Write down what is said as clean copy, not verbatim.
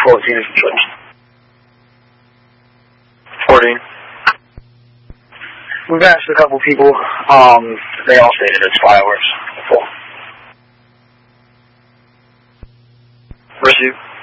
14 is switched. 14. We've asked a couple people. They all stated it's fireworks. Full. Receive.